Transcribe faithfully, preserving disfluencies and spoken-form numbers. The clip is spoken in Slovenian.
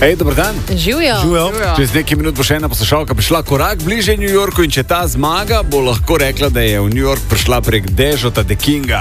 Hej, dober dan. Živijo. Živijo. Čez nekaj minut bo še ena poslušalka prišla korak bliže New Yorku in če ta zmaga, bo lahko rekla, da je v New York prišla prek Dežota de Kinga.